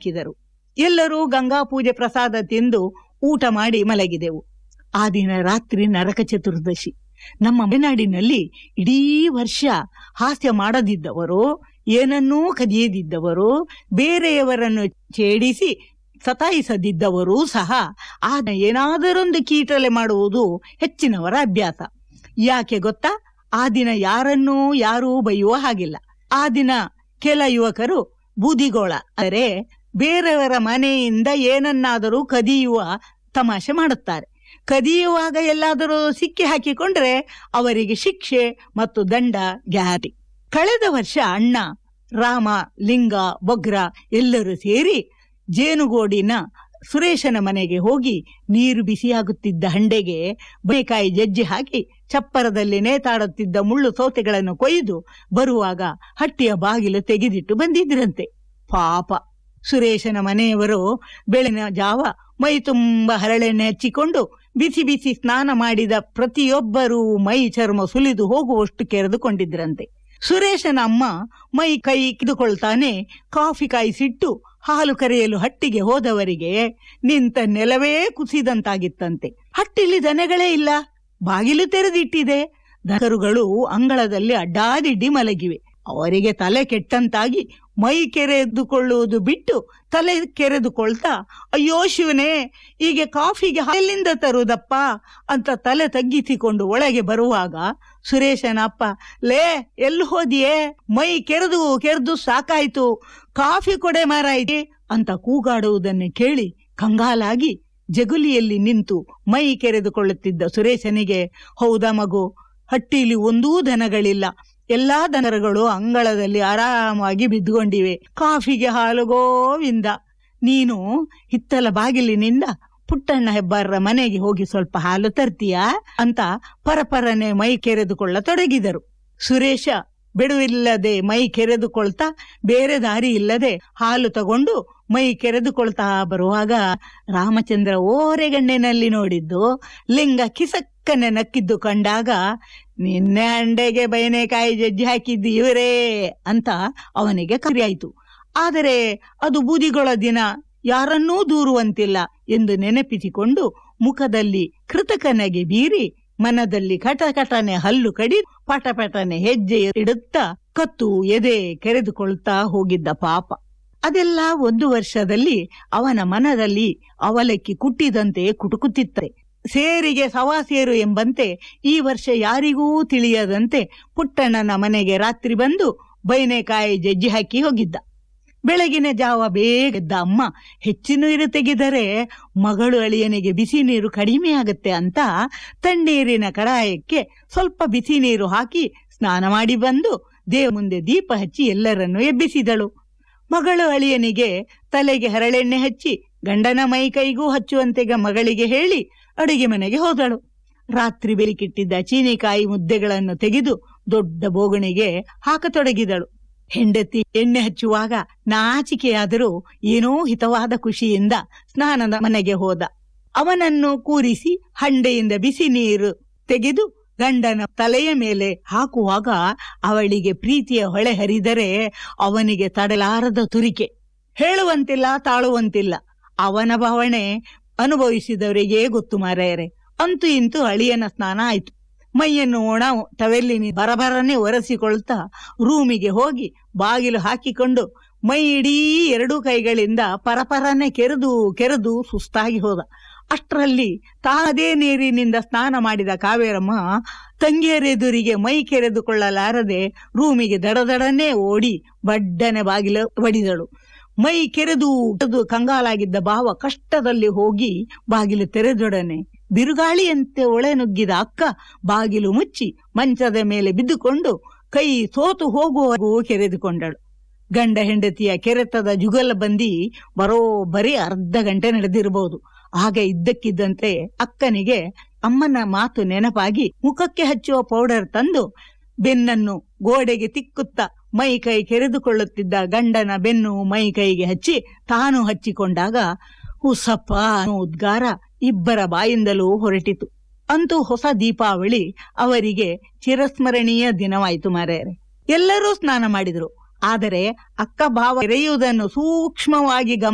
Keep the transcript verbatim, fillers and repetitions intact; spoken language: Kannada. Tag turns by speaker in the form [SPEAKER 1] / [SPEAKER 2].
[SPEAKER 1] ಹಾಕಿದರು. ಎಲ್ಲರೂ ಗಂಗಾ ಪೂಜೆ ಪ್ರಸಾದ ತಿಂದು ಊಟ ಮಾಡಿ ಮಲಗಿದೆವು. ಆ ದಿನ ರಾತ್ರಿ ನರಕ ಚತುರ್ದಶಿ. ನಮ್ಮ ಮಲೆನಾಡಿನಲ್ಲಿ ಇಡೀ ವರ್ಷ ಹಾಸ್ಯ ಮಾಡದಿದ್ದವರು, ಏನನ್ನೂ ಕದಿಯದಿದ್ದವರು, ಬೇರೆಯವರನ್ನು ಛೇಡಿಸಿ ಸತಾಯಿಸದಿದ್ದವರೂ ಸಹ ಆ ಏನಾದರೊಂದು ಕೀಟಲೆ ಮಾಡುವುದು ಹೆಚ್ಚಿನವರ ಅಭ್ಯಾಸ. ಯಾಕೆ ಗೊತ್ತಾ? ಆ ದಿನ ಯಾರನ್ನೂ ಯಾರೂ ಬೈಯುವ ಹಾಗಿಲ್ಲ. ಆ ದಿನ ಕೆಲ ಯುವಕರು ಬೂದಿಗೋಳ ಅಂದರೆ ಬೇರೆಯವರ ಮನೆಯಿಂದ ಏನನ್ನಾದರೂ ಕದಿಯುವ ತಮಾಷೆ ಮಾಡುತ್ತಾರೆ. ಕದಿಯುವಾಗ ಎಲ್ಲಾದರೂ ಸಿಕ್ಕಿ ಹಾಕಿಕೊಂಡ್ರೆ ಅವರಿಗೆ ಶಿಕ್ಷೆ ಮತ್ತು ದಂಡ ಗ್ಯಾರಂಟಿ. ಕಳೆದ ವರ್ಷ ಅಣ್ಣ ರಾಮ, ಲಿಂಗ, ಬೊಗ್ರ ಎಲ್ಲರೂ ಸೇರಿ ಜೇನುಗೋಡಿನ ಸುರೇಶನ ಮನೆಗೆ ಹೋಗಿ ನೀರು ಬಿಸಿಯಾಗುತ್ತಿದ್ದ ಹಂಡೆಗೆ ಬೇಕಾಯಿ ಜಜ್ಜಿ ಹಾಕಿ ಚಪ್ಪರದಲ್ಲಿ ನೇತಾಡುತ್ತಿದ್ದ ಮುಳ್ಳು ಸೌತೆಗಳನ್ನು ಕೊಯ್ದು ಬರುವಾಗ ಹಟ್ಟಿಯ ಬಾಗಿಲು ತೆಗೆದಿಟ್ಟು ಬಂದಿದ್ರಂತೆ. ಪಾಪ ಸುರೇಶನ ಮನೆಯವರು ಬೆಳಗಿನ ಜಾವ ಮೈ ತುಂಬ ಹರಳೆಣ್ಣೆ ಹಚ್ಚಿಕೊಂಡು ಬಿಸಿ ಬಿಸಿ ಸ್ನಾನ ಮಾಡಿದ ಪ್ರತಿಯೊಬ್ಬರೂ ಮೈ ಚರ್ಮ ಸುಲಿದು ಹೋಗುವಷ್ಟು ಕೆರೆದುಕೊಂಡಿದ್ರಂತೆ. ಸುರೇಶನ ಅಮ್ಮ ಮೈ ಕೈ ಕಿದುಕೊಳ್ತಾನೆ ಕಾಫಿ ಕಾಯಿಸಿಟ್ಟು ಹಾಲು ಕರೆಯಲು ಹಟ್ಟಿಗೆ ಹೋದವರಿಗೆ ನಿಂತ ನೆಲವೇ ಕುಸಿದಂತಾಗಿತ್ತಂತೆ. ಹಟ್ಟಿಲಿ ದನಗಳೇ ಇಲ್ಲ, ಬಾಗಿಲು ತೆರೆದಿಟ್ಟಿದೆ. ದನಕರುಗಳು ಅಂಗಳದಲ್ಲಿ ಅಡ್ಡಾದಿಡ್ಡಿ ಮಲಗಿವೆ. ಅವರಿಗೆ ತಲೆ ಕೆಟ್ಟಂತಾಗಿ ಮೈ ಕೆರೆದುಕೊಳ್ಳುವುದು ಬಿಟ್ಟು ತಲೆ ಕೆರೆದುಕೊಳ್ತಾ, ಅಯ್ಯೋ ಶಿವನೇ, ಈಗ ಕಾಫಿಗೆ ಹಾಲಿಂದ ತರುವುದಪ್ಪ ಅಂತ ತಲೆ ತಗ್ಗಿಸಿಕೊಂಡು ಒಳಗೆ ಬರುವಾಗ ಸುರೇಶನ ಅಪ್ಪ, ಲೇ ಎಲ್ಲಿ ಹೋದಿಯೇ? ಮೈ ಕೆರೆದು ಕೆರೆದು ಸಾಕಾಯ್ತು, ಕಾಫಿ ಕೊಡೆ ಮಾರಾಯ್ತಿ ಅಂತ ಕೂಗಾಡುವುದನ್ನು ಕೇಳಿ ಕಂಗಾಲಾಗಿ ಜಗುಲಿಯಲ್ಲಿ ನಿಂತು ಮೈ ಕೆರೆದುಕೊಳ್ಳುತ್ತಿದ್ದ ಸುರೇಶನಿಗೆ, ಹೌದಾ ಮಗು, ಹಟ್ಟಿಲಿ ಒಂದೂ ದನಗಳಿಲ್ಲ, ಎಲ್ಲಾ ದನಗಳು ಅಂಗಳದಲ್ಲಿ ಆರಾಮಾಗಿ ಬಿದ್ದುಕೊಂಡಿವೆ. ಕಾಫಿಗೆ ಹಾಲು ಗೋವಿಂದ. ನೀನು ಹಿತ್ತಲ ಬಾಗಿಲಿನಿಂದ ಪುಟ್ಟಣ್ಣ ಹೆಬ್ಬಾರರ ಮನೆಗೆ ಹೋಗಿ ಸ್ವಲ್ಪ ಹಾಲು ತರ್ತೀಯಾ ಅಂತ ಪರಪರನೆ ಮೈ ಕೆರೆದುಕೊಳ್ಳತೊಡಗಿದರು. ಸುರೇಶ ಬಿಡುವಿಲ್ಲದೆ ಮೈ ಕೆರೆದುಕೊಳ್ತಾ ಬೇರೆ ದಾರಿ ಇಲ್ಲದೆ ಹಾಲು ತಗೊಂಡು ಮೈ ಕೆರೆದುಕೊಳ್ತಾ ಬರುವಾಗ ರಾಮಚಂದ್ರ ಓರೆಗಣ್ಣಿನಲ್ಲಿ ನೋಡಿದ್ದು ಲಿಂಗ ಕಿಸಕ್ಕನೆ ನಕ್ಕಿದ್ದು ಕಂಡಾಗ, ನಿನ್ನೆ ಅಂಡೆಗೆ ಬಯನೆಕಾಯಿ ಜಜ್ಜಿ ಹಾಕಿದ್ದು ಇವರೇ ಅಂತ ಅವನಿಗೆ ಕರಿಯಾಯಿತು. ಆದರೆ ಅದು ಬೂದಿಗೊಳ ದಿನ, ಯಾರನ್ನೂ ದೂರುವಂತಿಲ್ಲ ಎಂದು ನೆನಪಿಸಿಕೊಂಡು ಮುಖದಲ್ಲಿ ಕೃತಕನಗೆ ಬೀರಿ ಮನದಲ್ಲಿ ಕಟಕಟನೆ ಹಲ್ಲು ಕಡಿ ಪಟಪಟನೆ ಹೆಜ್ಜೆ ಇಡುತ್ತಾ ಕತ್ತು ಎದೆ ಕೆರೆದುಕೊಳ್ತಾ ಹೋಗಿದ್ದ ಪಾಪ. ಅದೆಲ್ಲ ಒಂದು ವರ್ಷದಲ್ಲಿ ಅವನ ಮನದಲ್ಲಿ ಅವಲಕ್ಕಿ ಕುಟ್ಟಿದಂತೆ ಕುಟುಕುತ್ತಿತ್ತರೆ. ಸೇರಿಗೆ ಸವಾಸೇರು ಎಂಬಂತೆ ಈ ವರ್ಷ ಯಾರಿಗೂ ತಿಳಿಯದಂತೆ ಪುಟ್ಟಣ್ಣನ ಮನೆಗೆ ರಾತ್ರಿ ಬಂದು ಬೈನೆಕಾಯಿ ಜಜ್ಜಿ ಹಾಕಿ ಹೋಗಿದ್ದ. ಬೆಳಗಿನ ಜಾವ ಬೇಗದ್ದ ಅಮ್ಮ ಹೆಚ್ಚು ನೀರು ತೆಗೆದರೆ ಮಗಳು ಅಳಿಯನಿಗೆ ಬಿಸಿ ನೀರು ಕಡಿಮೆ ಆಗುತ್ತೆ ಅಂತ ತಣ್ಣೀರಿನ ಕಡಾಯಕ್ಕೆ ಸ್ವಲ್ಪ ಬಿಸಿ ನೀರು ಹಾಕಿ ಸ್ನಾನ ಮಾಡಿ ಬಂದು ದೇವ ಮುಂದೆ ದೀಪ ಹಚ್ಚಿ ಎಲ್ಲರನ್ನೂ ಎಬ್ಬಿಸಿದಳು. ಮಗಳು ಅಳಿಯನಿಗೆ ತಲೆಗೆ ಹರಳೆಣ್ಣೆ ಹಚ್ಚಿ ಗಂಡನ ಮೈ ಕೈಗೂ ಹಚ್ಚುವಂತೆಗ ಮಗಳಿಗೆ ಹೇಳಿ ಅಡುಗೆ ಮನೆಗೆ ಹೋದಳು. ರಾತ್ರಿ ಬೆಲಿಕಿಟ್ಟಿದ್ದ ಚೀನಿಕಾಯಿ ಮುದ್ದೆಗಳನ್ನು ತೆಗೆದು ದೊಡ್ಡ ಬೋಗಣಿಗೆ ಹಾಕತೊಡಗಿದಳು. ಹೆಂಡತಿ ಎಣ್ಣೆ ಹಚ್ಚುವಾಗ ನಾಚಿಕೆಯಾದರೂ ಏನೋ ಹಿತವಾದ ಖುಷಿಯಿಂದ ಸ್ನಾನದ ಮನೆಗೆ ಹೋದ. ಅವನನ್ನು ಕೂರಿಸಿ ಹಂಡೆಯಿಂದ ಬಿಸಿ ನೀರು ತೆಗೆದು ಗಂಡನ ತಲೆಯ ಮೇಲೆ ಹಾಕುವಾಗ ಅವಳಿಗೆ ಪ್ರೀತಿಯ ಹೊಳೆ ಹರಿದರೆ ಅವನಿಗೆ ತಡಲಾರದ ತುರಿಕೆ. ಹೇಳುವಂತಿಲ್ಲ, ತಾಳುವಂತಿಲ್ಲ. ಅವನ ಭಾವನೆ ಅನುಭವಿಸಿದವರಿಗೆ ಗೊತ್ತು ಮಾರಾಯರೆ. ಅಂತೂ ಇಂತೂ ಅಳಿಯನ ಸ್ನಾನ ಆಯ್ತು. ಮೈಯನ್ನು ಒಣ ಟವೆಲ್ಲಿನ ಬರಬರನೆ ಒರೆಸಿಕೊಳ್ತಾ ರೂಮಿಗೆ ಹೋಗಿ ಬಾಗಿಲು ಹಾಕಿಕೊಂಡು ಮೈ ಇಡೀ ಎರಡೂ ಕೈಗಳಿಂದ ಪರಪರನೆ ಕೆರೆದು ಕೆರೆದು ಸುಸ್ತಾಗಿ ಹೋದ. ಅಷ್ಟರಲ್ಲಿ ತಾದೇ ನೀರಿನಿಂದ ಸ್ನಾನ ಮಾಡಿದ ಕಾವೇರಮ್ಮ ತಂಗಿಯರೆದುರಿಗೆ ಮೈ ಕೆರೆದುಕೊಳ್ಳಲಾರದೆ ರೂಮಿಗೆ ದಡದಡನೆ ಓಡಿ ಬಡ್ಡನೆ ಬಾಗಿಲು ಬಡಿದಳು. ಮೈ ಕೆರೆದು ಕಂಗಾಲಾಗಿದ್ದ ಭಾವ ಕಷ್ಟದಲ್ಲಿ ಹೋಗಿ ಬಾಗಿಲು ತೆರೆದೊಡನೆ ಬಿರುಗಾಳಿಯಂತೆ ಒಳೆ ನುಗ್ಗಿದ ಅಕ್ಕ ಬಾಗಿಲು ಮುಚ್ಚಿ ಮಂಚದ ಮೇಲೆ ಬಿದ್ದುಕೊಂಡು ಕೈ ಸೋತು ಹೋಗುವವರೆಗೂ ಕೆರೆದುಕೊಂಡಳು. ಗಂಡ ಹೆಂಡತಿಯ ಕೆರೆತದ ಜುಗಲ ಬಂದಿ ಬರೋಬ್ಬರಿ ಅರ್ಧ ಗಂಟೆ ನಡೆದಿರಬಹುದು. ಆಗ ಇದ್ದಕ್ಕಿದ್ದಂತೆ ಅಕ್ಕನಿಗೆ ಅಮ್ಮನ ಮಾತು ನೆನಪಾಗಿ ಮುಖಕ್ಕೆ ಹಚ್ಚುವ ಪೌಡರ್ ತಂದು ಬೆನ್ನನ್ನು ಗೋಡೆಗೆ ತಿಕ್ಕುತ್ತಾ ಮೈ ಕೈ ಕೆರೆದುಕೊಳ್ಳುತ್ತಿದ್ದ ಗಂಡನ ಬೆನ್ನು ಮೈ ಕೈಗೆ ಹಚ್ಚಿ ತಾನು ಹಚ್ಚಿಕೊಂಡಾಗ ಹುಸಪ್ಪ ಉದ್ಗಾರ ಇಬ್ಬರ ಬಾಯಿಂದಲೂ ಹೊರಟಿತು. ಅಂತೂ ಹೊಸ ದೀಪಾವಳಿ ಅವರಿಗೆ ಚಿರಸ್ಮರಣೀಯ ದಿನವಾಯಿತು ಮಾರಾಯರೆ. ಎಲ್ಲರೂ ಸ್ನಾನ ಮಾಡಿದ್ರು. ಆದರೆ ಅಕ್ಕ ಭಾವ ಎರೆಯುವುದನ್ನು ಸೂಕ್ಷ್ಮವಾಗಿ ಗಮನ